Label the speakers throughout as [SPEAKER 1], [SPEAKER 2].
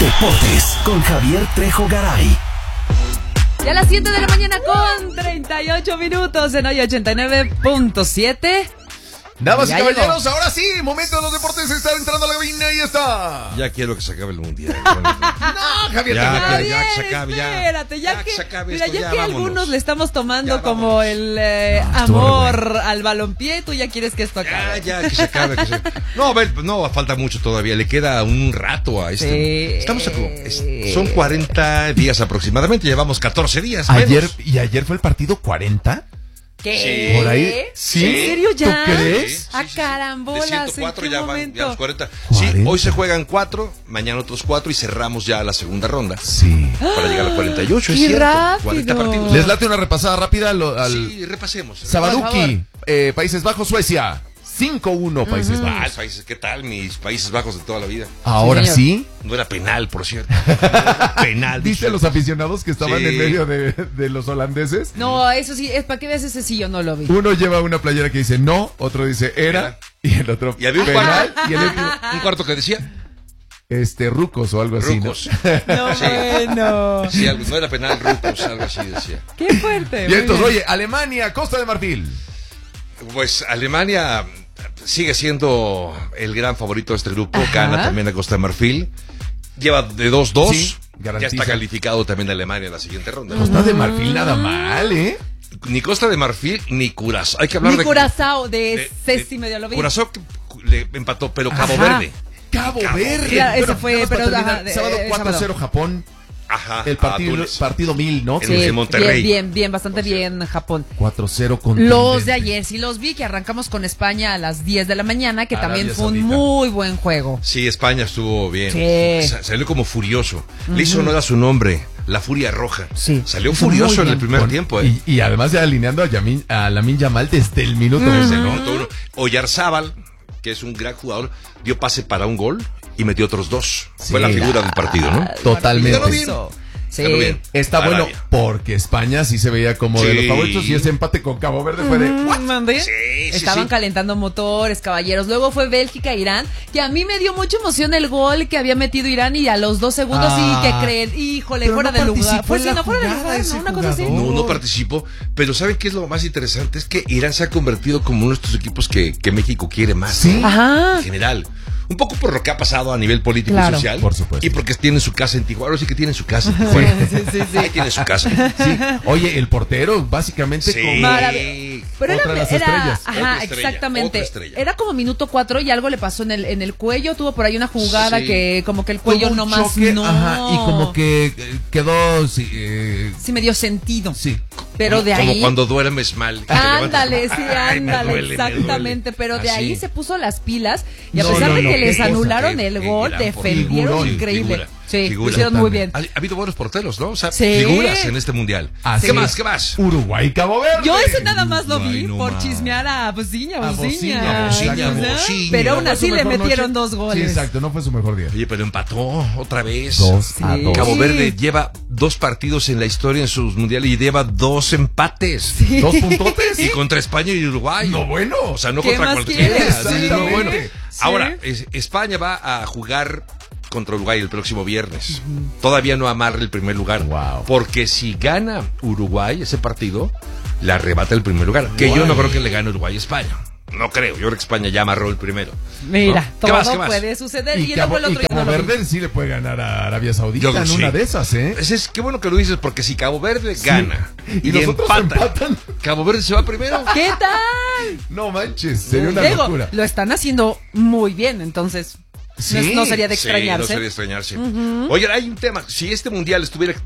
[SPEAKER 1] Deportes con Javier Trejo Garay.
[SPEAKER 2] Ya a las 7 de la mañana con 38 minutos en hoy 89.7.
[SPEAKER 3] Damas y
[SPEAKER 2] Ya
[SPEAKER 3] caballeros,
[SPEAKER 2] llegó.
[SPEAKER 3] ahora sí, momento de los deportes, está entrando a la cabina y está.
[SPEAKER 4] Ya quiero que se acabe el mundial.
[SPEAKER 3] No, Javier,
[SPEAKER 4] Ya,
[SPEAKER 3] Javier.
[SPEAKER 4] ya, que se acabe, ya.
[SPEAKER 2] Espérate, ya
[SPEAKER 4] Ya
[SPEAKER 2] que
[SPEAKER 4] que se acabe
[SPEAKER 2] mira,
[SPEAKER 4] esto,
[SPEAKER 2] ya
[SPEAKER 4] ya
[SPEAKER 2] que
[SPEAKER 4] vámonos.
[SPEAKER 2] algunos le estamos tomando
[SPEAKER 4] Ya
[SPEAKER 2] como
[SPEAKER 4] vámonos.
[SPEAKER 2] el
[SPEAKER 3] estuvo
[SPEAKER 2] amor al balompié, tú ya quieres que esto acabe.
[SPEAKER 4] Ya, que se acabe. No, a ver, no, falta mucho todavía. Le queda un rato a este.
[SPEAKER 2] Sí.
[SPEAKER 4] Estamos son 40 días aproximadamente. Llevamos 14 días.
[SPEAKER 3] Ayer fue el partido 40.
[SPEAKER 2] ¿Qué?
[SPEAKER 4] Sí.
[SPEAKER 3] Por ahí, ¿sí?
[SPEAKER 2] ¿En serio ya?
[SPEAKER 3] ¿Tú crees?
[SPEAKER 4] Sí,
[SPEAKER 2] Ah,
[SPEAKER 4] sí.
[SPEAKER 2] carambolas,
[SPEAKER 4] De 104
[SPEAKER 2] ¿en qué
[SPEAKER 4] ya van
[SPEAKER 2] momento?
[SPEAKER 4] ya los 40.
[SPEAKER 3] 40.
[SPEAKER 4] Sí, hoy se juegan 4, mañana otros 4 y cerramos ya la segunda ronda.
[SPEAKER 3] Sí.
[SPEAKER 4] Para llegar a 48, es
[SPEAKER 2] ¡Qué
[SPEAKER 4] cierto.
[SPEAKER 2] rápido!
[SPEAKER 4] 40 partidos.
[SPEAKER 3] ¿Les late una repasada rápida al
[SPEAKER 4] Sí, repasemos.
[SPEAKER 2] Por
[SPEAKER 3] Sabaduki, Países Bajos, Suecia? 5-1 Países
[SPEAKER 4] Ah,
[SPEAKER 3] Bajos.
[SPEAKER 4] países, ¿qué tal? Mis Países Bajos de toda la vida.
[SPEAKER 3] Ahora
[SPEAKER 2] señor.
[SPEAKER 3] sí.
[SPEAKER 4] No era penal, por cierto. Penal.
[SPEAKER 3] ¿Viste los aficionados que estaban
[SPEAKER 4] Sí.
[SPEAKER 3] en medio de los holandeses?
[SPEAKER 2] No, eso sí, es para que veas ese sí, yo no lo vi.
[SPEAKER 3] Uno lleva una playera que dice no, otro dice era, y el otro
[SPEAKER 4] Y había un
[SPEAKER 3] penal,
[SPEAKER 4] cuarto,
[SPEAKER 3] y el último,
[SPEAKER 4] un cuarto que decía
[SPEAKER 3] rucos o algo así, ¿no?
[SPEAKER 4] Rucos.
[SPEAKER 2] No,
[SPEAKER 4] Sí.
[SPEAKER 2] bueno.
[SPEAKER 4] Sí, algo, no era penal, Rucos, algo así decía.
[SPEAKER 2] Qué fuerte.
[SPEAKER 3] Y
[SPEAKER 2] muy
[SPEAKER 3] entonces,
[SPEAKER 2] bien.
[SPEAKER 3] oye, Alemania, Costa de Marfil.
[SPEAKER 4] Pues Alemania sigue siendo el gran favorito de este grupo.
[SPEAKER 2] Ajá.
[SPEAKER 4] Gana también a Costa de Marfil. Lleva de 2-2.
[SPEAKER 3] Sí,
[SPEAKER 4] Ya
[SPEAKER 3] garantiza.
[SPEAKER 4] está calificado también Alemania en la siguiente ronda.
[SPEAKER 3] Costa de Marfil nada mal, ¿eh?
[SPEAKER 4] Ni Costa de Marfil ni Curazao. Hay que hablar
[SPEAKER 2] Ni
[SPEAKER 4] de
[SPEAKER 2] Curazao, de Ceci medio lo vi.
[SPEAKER 4] Curazao que le empató, pero Cabo
[SPEAKER 2] Ajá.
[SPEAKER 4] Verde.
[SPEAKER 3] Cabo Verde.
[SPEAKER 2] Claro, ese
[SPEAKER 3] Bueno,
[SPEAKER 2] fue,
[SPEAKER 3] nada más para
[SPEAKER 2] pero,
[SPEAKER 3] terminar,
[SPEAKER 2] ajá,
[SPEAKER 3] sábado
[SPEAKER 2] sábado.
[SPEAKER 3] 4-0 Japón.
[SPEAKER 4] Ajá.
[SPEAKER 3] El partido,
[SPEAKER 4] Túnez.
[SPEAKER 3] partido 1000, ¿no?
[SPEAKER 4] Sí. en Monterrey.
[SPEAKER 2] Bien, bastante bien Japón.
[SPEAKER 3] 4-0 con
[SPEAKER 2] Los de ayer sí los vi, que arrancamos con España a las 10 de la mañana, que
[SPEAKER 3] Arabia
[SPEAKER 2] también fue un
[SPEAKER 3] Saudita.
[SPEAKER 2] muy buen juego.
[SPEAKER 4] Sí, España estuvo bien.
[SPEAKER 2] Sí.
[SPEAKER 4] Salió como furioso. Le hizo honor a su nombre, la Furia Roja.
[SPEAKER 2] Sí.
[SPEAKER 4] Salió
[SPEAKER 2] Hizo muy
[SPEAKER 4] furioso en el
[SPEAKER 2] bien.
[SPEAKER 4] primer tiempo. ¿eh?
[SPEAKER 3] Y además ya alineando a Lamine Yamal desde el minuto
[SPEAKER 4] Desde el
[SPEAKER 3] ¿no?
[SPEAKER 4] minuto uno. Oyarzábal, que es un gran jugador, dio pase para un gol y metió otros 2. Fue la figura del partido, ¿no?
[SPEAKER 3] Totalmente.
[SPEAKER 4] Ganó bien.
[SPEAKER 2] Sí.
[SPEAKER 4] Ganó bien.
[SPEAKER 3] Está
[SPEAKER 4] Arabia.
[SPEAKER 3] bueno porque España sí se veía como de
[SPEAKER 4] Sí.
[SPEAKER 3] los favoritos y ese empate con Cabo Verde fue de ¿what?
[SPEAKER 2] ¿Mandé?
[SPEAKER 4] Sí,
[SPEAKER 2] Estaban
[SPEAKER 4] sí.
[SPEAKER 2] calentando motores, caballeros. Luego fue Bélgica, Irán, que a mí me dio mucha emoción el gol que había metido Irán y a los 2 segundos
[SPEAKER 3] Ah.
[SPEAKER 2] sí que creen, híjole,
[SPEAKER 3] Pero
[SPEAKER 2] fuera
[SPEAKER 3] no
[SPEAKER 2] de lugar.
[SPEAKER 3] participó
[SPEAKER 2] Pues
[SPEAKER 3] en
[SPEAKER 2] sí,
[SPEAKER 3] la
[SPEAKER 2] no fuera de
[SPEAKER 3] jugada
[SPEAKER 2] lugar,
[SPEAKER 3] ese
[SPEAKER 2] ¿no? Una cosa así.
[SPEAKER 3] jugador.
[SPEAKER 4] No participó, pero ¿saben qué es lo más interesante? Es que Irán se ha convertido como uno de estos equipos que México quiere más.
[SPEAKER 3] Sí.
[SPEAKER 2] Ajá.
[SPEAKER 4] En general. Un poco por lo que ha pasado a nivel político
[SPEAKER 2] Claro.
[SPEAKER 4] y social.
[SPEAKER 3] Por supuesto.
[SPEAKER 4] Y porque tienen su casa en Tijuana. Ahora sí que tienen su casa en Tijuana.
[SPEAKER 2] Sí.
[SPEAKER 4] Ahí tienen su casa.
[SPEAKER 3] Sí. Oye, el portero básicamente
[SPEAKER 4] Sí.
[SPEAKER 3] como
[SPEAKER 2] Maravilloso. Pero
[SPEAKER 3] Otra de las estrellas.
[SPEAKER 2] Ajá,
[SPEAKER 4] Otra estrella,
[SPEAKER 2] exactamente.
[SPEAKER 4] otra estrella.
[SPEAKER 2] Era como minuto 4 y algo le pasó en el cuello. Tuvo por ahí una jugada
[SPEAKER 4] Sí.
[SPEAKER 2] que como que el cuello
[SPEAKER 3] tuvo un
[SPEAKER 2] nomás
[SPEAKER 3] choque,
[SPEAKER 2] no.
[SPEAKER 3] ajá, y como que quedó sí,
[SPEAKER 2] Sí me dio sentido.
[SPEAKER 3] sí.
[SPEAKER 2] Pero de ahí.
[SPEAKER 4] Como cuando duermes mal. Que te
[SPEAKER 2] Ándale,
[SPEAKER 4] levantas,
[SPEAKER 2] sí,
[SPEAKER 4] "Ay, me
[SPEAKER 2] ándale,
[SPEAKER 4] duele, me
[SPEAKER 2] exactamente.
[SPEAKER 4] duele".
[SPEAKER 2] Pero de
[SPEAKER 4] Así.
[SPEAKER 2] ahí se puso las pilas y a
[SPEAKER 3] No,
[SPEAKER 2] pesar
[SPEAKER 3] no,
[SPEAKER 2] de
[SPEAKER 3] no,
[SPEAKER 2] que
[SPEAKER 3] qué
[SPEAKER 2] les
[SPEAKER 3] cosa,
[SPEAKER 2] anularon
[SPEAKER 4] qué
[SPEAKER 2] el gol,
[SPEAKER 4] gran
[SPEAKER 2] defendieron
[SPEAKER 3] figurón,
[SPEAKER 2] increíble.
[SPEAKER 4] figura,
[SPEAKER 2] Sí, lo
[SPEAKER 4] figura.
[SPEAKER 2] hicieron muy bien.
[SPEAKER 4] Ha habido buenos porteros, ¿no? O sea,
[SPEAKER 2] Sí.
[SPEAKER 4] figuras en este mundial.
[SPEAKER 3] Así
[SPEAKER 4] ¿Qué
[SPEAKER 3] es.
[SPEAKER 4] más? ¿Qué más?
[SPEAKER 3] Uruguay, Cabo Verde.
[SPEAKER 2] Yo ese nada más lo
[SPEAKER 4] Ay,
[SPEAKER 2] vi
[SPEAKER 4] no
[SPEAKER 2] por
[SPEAKER 4] más.
[SPEAKER 2] chismear a Bociña.
[SPEAKER 3] A Bociña,
[SPEAKER 4] Bociña.
[SPEAKER 2] Pero aún
[SPEAKER 3] No fue
[SPEAKER 2] así
[SPEAKER 3] su
[SPEAKER 2] le
[SPEAKER 3] mejor
[SPEAKER 2] metieron
[SPEAKER 3] noche.
[SPEAKER 2] 2 goles.
[SPEAKER 3] Sí, exacto, no fue su mejor día.
[SPEAKER 4] Oye, pero empató otra vez.
[SPEAKER 3] 2-2.
[SPEAKER 4] Cabo
[SPEAKER 2] Sí.
[SPEAKER 4] Verde lleva 2 partidos en la historia en sus mundiales y lleva 2 empates.
[SPEAKER 3] 2 puntotes.
[SPEAKER 4] Y contra España y Uruguay.
[SPEAKER 3] No, bueno.
[SPEAKER 4] O sea, no
[SPEAKER 2] ¿Qué
[SPEAKER 4] contra
[SPEAKER 2] más
[SPEAKER 4] cualquiera.
[SPEAKER 2] quieres?
[SPEAKER 4] Sí,
[SPEAKER 3] Sí.
[SPEAKER 4] no, bueno.
[SPEAKER 2] Sí.
[SPEAKER 4] Ahora, España va a jugar contra Uruguay el próximo viernes. Todavía no amarra el primer lugar.
[SPEAKER 3] Wow.
[SPEAKER 4] Porque si gana Uruguay ese partido, le arrebata el primer lugar. Que yo no creo que le gane Uruguay a España. No creo. Yo creo que España ya amarró el primero.
[SPEAKER 2] Mira,
[SPEAKER 4] ¿No?
[SPEAKER 2] todo
[SPEAKER 4] ¿Qué más, qué más?
[SPEAKER 2] puede suceder.
[SPEAKER 3] Y
[SPEAKER 2] Y luego
[SPEAKER 3] Cabo,
[SPEAKER 2] el otro ya
[SPEAKER 3] Cabo
[SPEAKER 2] no lo vi.
[SPEAKER 3] Verde sí le puede ganar a Arabia Saudita
[SPEAKER 4] Yo creo
[SPEAKER 3] en
[SPEAKER 4] que
[SPEAKER 3] una
[SPEAKER 4] sí.
[SPEAKER 3] de esas, ¿eh?
[SPEAKER 4] Qué bueno que lo dices, porque si Cabo Verde gana
[SPEAKER 3] Y los otros empatan.
[SPEAKER 4] Cabo Verde se va primero.
[SPEAKER 2] ¿Qué tal?
[SPEAKER 3] No manches, sería una
[SPEAKER 2] Digo,
[SPEAKER 3] locura.
[SPEAKER 2] lo están haciendo muy bien, entonces
[SPEAKER 3] Sí.
[SPEAKER 2] no sería de
[SPEAKER 4] Sí,
[SPEAKER 2] extrañarse.
[SPEAKER 4] no sería de extrañarse. Oye, hay un tema. Si este mundial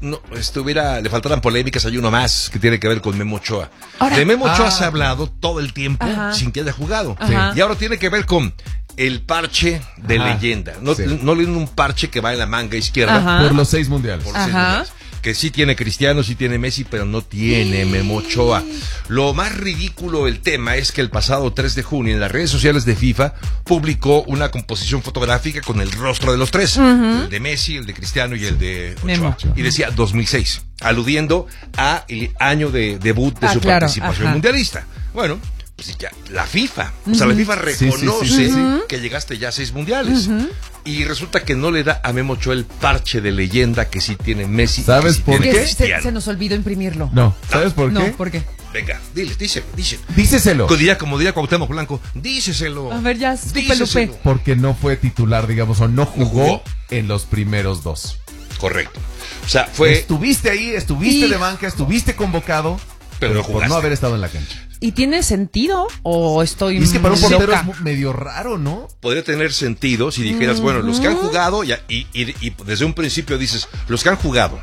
[SPEAKER 4] le faltaran polémicas, hay uno más que tiene que ver con Memo Ochoa.
[SPEAKER 2] Ahora-
[SPEAKER 4] De Memo Ochoa se ha hablado todo el tiempo
[SPEAKER 2] Ajá.
[SPEAKER 4] sin que haya jugado.
[SPEAKER 2] Ajá.
[SPEAKER 4] Y ahora tiene que ver con el parche de
[SPEAKER 3] Ajá.
[SPEAKER 4] leyenda. No,
[SPEAKER 3] Sí.
[SPEAKER 4] no le den un parche que va en la manga izquierda.
[SPEAKER 2] Ajá.
[SPEAKER 3] Por los 6 mundiales.
[SPEAKER 4] Por los seis
[SPEAKER 2] Ajá.
[SPEAKER 4] mundiales. Que sí tiene Cristiano, sí tiene Messi, pero no tiene Memo Ochoa. Lo más ridículo del tema es que el pasado 3 de junio en las redes sociales de FIFA publicó una composición fotográfica con el rostro de los tres. El de Messi, el de Cristiano y el de
[SPEAKER 2] Memo.
[SPEAKER 4] Ochoa. Y decía 2006, aludiendo a el año de debut de su
[SPEAKER 2] claro,
[SPEAKER 4] participación
[SPEAKER 2] ajá.
[SPEAKER 4] mundialista. Bueno, pues ya, la FIFA. O sea, la FIFA
[SPEAKER 3] Sí, sí,
[SPEAKER 4] reconoce
[SPEAKER 3] sí, sí, sí.
[SPEAKER 4] que llegaste ya a 6 mundiales. Y resulta que no le da a Memo Ochoa el parche de leyenda que sí tiene Messi.
[SPEAKER 3] ¿Sabes
[SPEAKER 4] que sí
[SPEAKER 3] por
[SPEAKER 4] tiene
[SPEAKER 3] qué?
[SPEAKER 4] Cristiano.
[SPEAKER 2] Se nos olvidó imprimirlo.
[SPEAKER 3] No, ¿sabes por qué?
[SPEAKER 2] No, ¿por qué?
[SPEAKER 4] Venga, díselo.
[SPEAKER 3] Díceselo.
[SPEAKER 4] Como diría Cuauhtémoc Blanco, díseselo.
[SPEAKER 2] A ver, ya, escupe,
[SPEAKER 4] Díseselo.
[SPEAKER 2] Lupe.
[SPEAKER 3] Porque no fue titular, digamos, o no jugó,
[SPEAKER 4] jugó.
[SPEAKER 3] en los primeros dos.
[SPEAKER 4] Correcto. O sea, fue...
[SPEAKER 3] Estuviste ahí, estuviste
[SPEAKER 2] Y-
[SPEAKER 3] de banca, estuviste convocado,
[SPEAKER 4] Pero no
[SPEAKER 3] por
[SPEAKER 4] jugaste.
[SPEAKER 3] no haber estado en la cancha.
[SPEAKER 2] ¿Y tiene sentido o estoy
[SPEAKER 3] Y es que para un
[SPEAKER 2] loca?
[SPEAKER 3] portero es medio raro, ¿no?
[SPEAKER 4] Podría tener sentido si dijeras, bueno, los que han jugado, y desde un principio dices, los que han jugado,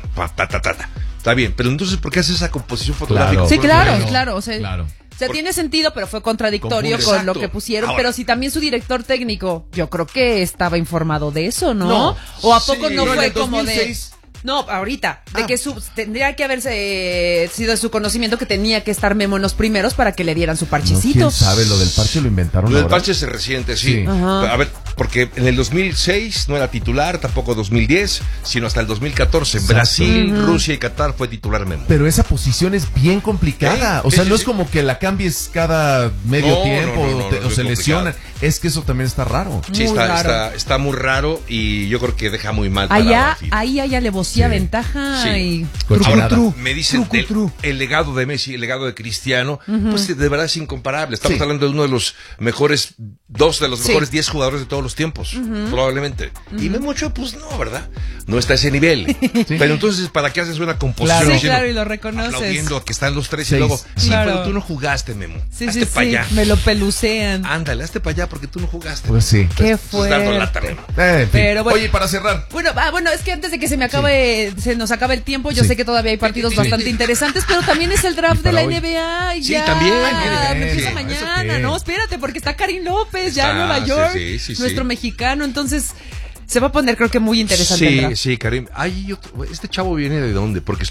[SPEAKER 4] está bien, pero entonces, ¿por qué haces esa composición fotográfica?
[SPEAKER 3] Claro.
[SPEAKER 2] Sí, claro,
[SPEAKER 3] Bueno,
[SPEAKER 2] claro. O sea,
[SPEAKER 3] claro.
[SPEAKER 2] o sea, tiene sentido, pero fue contradictorio
[SPEAKER 3] Confunde.
[SPEAKER 2] con lo
[SPEAKER 4] Exacto.
[SPEAKER 2] que pusieron.
[SPEAKER 4] Ahora.
[SPEAKER 2] Pero si también su director técnico, yo creo que estaba informado de eso, ¿no?
[SPEAKER 3] No.
[SPEAKER 2] ¿O a poco
[SPEAKER 4] Sí.
[SPEAKER 2] no
[SPEAKER 3] No, en
[SPEAKER 2] fue
[SPEAKER 3] el
[SPEAKER 2] como
[SPEAKER 3] 2006.
[SPEAKER 2] de... No, ahorita, de
[SPEAKER 3] Ah.
[SPEAKER 2] que tendría que haberse sido de su conocimiento que tenía que estar Memo en los primeros para que le dieran su
[SPEAKER 3] No,
[SPEAKER 2] parchecito.
[SPEAKER 3] ¿quién sabe? Lo del parche lo inventaron
[SPEAKER 4] Lo del
[SPEAKER 3] ahora.
[SPEAKER 4] parche se resiente, sí.
[SPEAKER 3] Sí.
[SPEAKER 2] Ajá.
[SPEAKER 4] A ver, porque en el 2006 no era titular, tampoco 2010, sino hasta el 2014.
[SPEAKER 3] Exacto.
[SPEAKER 4] Brasil, Rusia y Qatar fue titular Memo.
[SPEAKER 3] Pero esa posición es bien complicada.
[SPEAKER 4] Sí,
[SPEAKER 3] O sea,
[SPEAKER 4] sí,
[SPEAKER 3] no
[SPEAKER 4] sí.
[SPEAKER 3] es como que la cambies cada medio
[SPEAKER 4] No,
[SPEAKER 3] tiempo
[SPEAKER 4] no, no,
[SPEAKER 3] o
[SPEAKER 4] no, es
[SPEAKER 3] se
[SPEAKER 4] muy
[SPEAKER 3] lesiona.
[SPEAKER 4] complicado.
[SPEAKER 3] Es que eso también está raro.
[SPEAKER 4] Sí,
[SPEAKER 2] Muy raro.
[SPEAKER 4] está muy raro y yo creo que deja muy mal para
[SPEAKER 2] Allá,
[SPEAKER 4] la FIFA.
[SPEAKER 2] ahí hay alevosía,
[SPEAKER 3] Sí.
[SPEAKER 2] ventaja
[SPEAKER 4] Sí.
[SPEAKER 2] y...
[SPEAKER 3] Cochinada.
[SPEAKER 4] Me dicen el legado de Messi, el legado de Cristiano, pues de verdad es incomparable. Estamos
[SPEAKER 3] Sí.
[SPEAKER 4] hablando de uno de los mejores, dos de los
[SPEAKER 2] Sí.
[SPEAKER 4] mejores 10 jugadores de todos los tiempos, probablemente. Y Memo Ochoa, pues no, ¿verdad? No está a ese nivel. Pero entonces, ¿para qué haces una composición?
[SPEAKER 3] Claro.
[SPEAKER 2] Sí,
[SPEAKER 4] diciendo,
[SPEAKER 2] claro, y lo reconoces.
[SPEAKER 4] aplaudiendo que están los tres y
[SPEAKER 3] Seis.
[SPEAKER 4] luego, sí,
[SPEAKER 2] Claro.
[SPEAKER 4] pero tú no jugaste, Memo.
[SPEAKER 2] Sí,
[SPEAKER 4] hazte
[SPEAKER 2] sí,
[SPEAKER 4] para
[SPEAKER 2] sí,
[SPEAKER 4] allá.
[SPEAKER 2] me lo pelucean.
[SPEAKER 4] Ándale, hazte para allá porque tú no jugaste.
[SPEAKER 3] Pues sí.
[SPEAKER 2] Qué
[SPEAKER 4] Estás dando lata,
[SPEAKER 2] fuerte.
[SPEAKER 4] Memo.
[SPEAKER 3] En fin.
[SPEAKER 2] Pero bueno.
[SPEAKER 3] Oye, para cerrar.
[SPEAKER 2] Bueno, es que antes de que se me acabe, se nos acabe el tiempo, yo
[SPEAKER 3] Sí.
[SPEAKER 2] sé que todavía hay partidos bastante interesantes, pero también es el draft
[SPEAKER 3] Y
[SPEAKER 2] de
[SPEAKER 3] para
[SPEAKER 2] la
[SPEAKER 3] hoy.
[SPEAKER 2] NBA. Y
[SPEAKER 4] Sí,
[SPEAKER 2] ya,
[SPEAKER 4] también.
[SPEAKER 2] empieza
[SPEAKER 4] Sí,
[SPEAKER 2] mañana,
[SPEAKER 3] ¿eso qué?
[SPEAKER 2] no, espérate, porque está Karim López ya
[SPEAKER 4] Está,
[SPEAKER 2] en Nueva
[SPEAKER 4] sí,
[SPEAKER 2] York,
[SPEAKER 4] sí,
[SPEAKER 2] nuestro
[SPEAKER 4] sí.
[SPEAKER 2] mexicano, entonces se va a poner creo que muy interesante el
[SPEAKER 4] Sí,
[SPEAKER 2] draft.
[SPEAKER 4] sí, Karim. Este chavo viene de dónde? Porque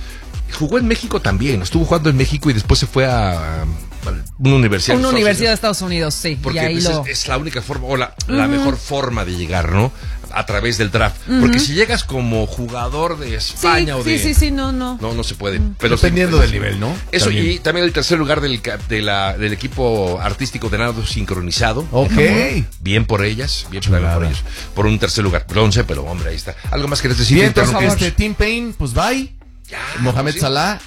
[SPEAKER 4] jugó en México también, estuvo jugando en México y después se fue a una universidad.
[SPEAKER 2] Una
[SPEAKER 4] Estados
[SPEAKER 2] universidad de
[SPEAKER 4] Unidos.
[SPEAKER 2] Estados Unidos, sí.
[SPEAKER 4] Porque
[SPEAKER 2] y ahí
[SPEAKER 4] pues,
[SPEAKER 2] lo...
[SPEAKER 4] es la única forma, o la mejor forma de llegar, ¿no? A través del draft. Porque si llegas como jugador de España o de...
[SPEAKER 2] sí, no.
[SPEAKER 4] No se puede. Pero
[SPEAKER 3] Dependiendo
[SPEAKER 4] sí,
[SPEAKER 3] del nivel, ¿no?
[SPEAKER 4] Eso,
[SPEAKER 3] También.
[SPEAKER 4] y también el tercer lugar del equipo artístico de nado sincronizado.
[SPEAKER 3] Ok.
[SPEAKER 4] Bien por ellas, bien por
[SPEAKER 3] Chulada.
[SPEAKER 4] ellos. Por un tercer lugar, bronce, pero hombre, ahí está. ¿Algo más querés decir?
[SPEAKER 3] Bien,
[SPEAKER 4] Te
[SPEAKER 3] entonces,
[SPEAKER 4] interrumpimos.
[SPEAKER 3] Team Payne, pues bye.
[SPEAKER 4] Ya,
[SPEAKER 3] Mohamed
[SPEAKER 4] sí.
[SPEAKER 3] Salah,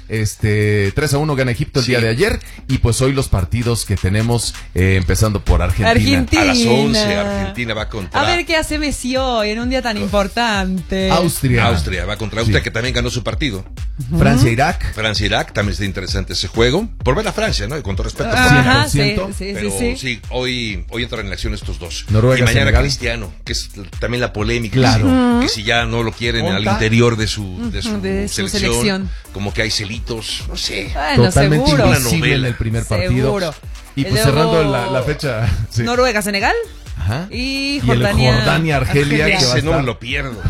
[SPEAKER 3] 3-1 gana Egipto el
[SPEAKER 4] Sí.
[SPEAKER 3] día de ayer. Y pues hoy los partidos que tenemos, empezando por Argentina.
[SPEAKER 2] Argentina.
[SPEAKER 4] A las 11, Argentina va contra...
[SPEAKER 2] A ver qué hace Messi hoy en un día tan importante.
[SPEAKER 3] Austria.
[SPEAKER 4] Austria, va contra Austria,
[SPEAKER 3] Sí.
[SPEAKER 4] que también ganó su partido.
[SPEAKER 3] Francia, Irak.
[SPEAKER 4] Francia-Irak, también está interesante ese juego. Por ver a Francia, ¿no? Y con todo respeto.
[SPEAKER 2] Ajá, sí,
[SPEAKER 3] 100%,
[SPEAKER 2] sí,
[SPEAKER 4] Pero
[SPEAKER 2] sí.
[SPEAKER 4] sí, hoy entran en acción estos dos.
[SPEAKER 3] Noruega,
[SPEAKER 4] y mañana
[SPEAKER 3] Senegal.
[SPEAKER 4] Cristiano, que es también la polémica.
[SPEAKER 3] Claro.
[SPEAKER 4] Que si ya no lo quieren al
[SPEAKER 3] ¿Onta?
[SPEAKER 4] interior de su
[SPEAKER 2] De su selección.
[SPEAKER 4] como que hay celitos, no sé.
[SPEAKER 2] Bueno,
[SPEAKER 3] Totalmente
[SPEAKER 2] seguro.
[SPEAKER 4] Una
[SPEAKER 3] invisible
[SPEAKER 4] novela.
[SPEAKER 3] en el primer partido.
[SPEAKER 2] Seguro.
[SPEAKER 3] Y pues
[SPEAKER 2] Luego,
[SPEAKER 3] cerrando la fecha. Sí.
[SPEAKER 2] Noruega, Senegal.
[SPEAKER 3] Ajá.
[SPEAKER 2] Y
[SPEAKER 3] el
[SPEAKER 2] Jordania.
[SPEAKER 3] Jordania, Argelia, que va a
[SPEAKER 4] Ese no
[SPEAKER 3] estar-
[SPEAKER 4] me lo pierdo.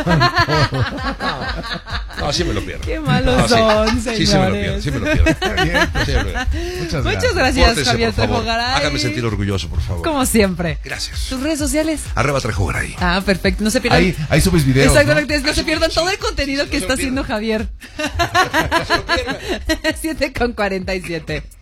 [SPEAKER 4] No, sí me lo pierdo.
[SPEAKER 2] Qué malos
[SPEAKER 4] No, sí.
[SPEAKER 2] son,
[SPEAKER 4] Sí, sí me lo
[SPEAKER 2] señores.
[SPEAKER 4] pierdo, sí me lo pierdo.
[SPEAKER 3] Bien.
[SPEAKER 4] Sí, me lo pierdo.
[SPEAKER 2] Muchas gracias,
[SPEAKER 4] Pórtese,
[SPEAKER 2] Javier
[SPEAKER 4] por favor.
[SPEAKER 2] Trejo Garay.
[SPEAKER 4] Hágame sentir orgulloso, por favor.
[SPEAKER 2] Como siempre.
[SPEAKER 4] Gracias.
[SPEAKER 2] ¿Tus redes sociales?
[SPEAKER 4] Trejo Garay.
[SPEAKER 2] Ah, perfecto. No se pierdan.
[SPEAKER 3] Ahí subes videos. ¿no?
[SPEAKER 2] Exactamente, no se pierdan todo el contenido
[SPEAKER 4] Sí,
[SPEAKER 2] que
[SPEAKER 4] no se
[SPEAKER 2] está
[SPEAKER 4] lo
[SPEAKER 2] haciendo
[SPEAKER 4] pierdan.
[SPEAKER 2] Javier.
[SPEAKER 4] No se lo pierdan.
[SPEAKER 2] 7:47.